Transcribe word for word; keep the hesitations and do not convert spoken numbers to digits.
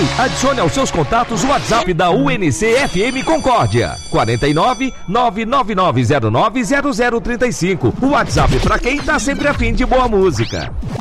Também adicione aos seus contatos o WhatsApp da U N C F M Concórdia, quatro nove nove nove nove zero nove zero zero três cinco. O WhatsApp para quem tá sempre a fim de boa música.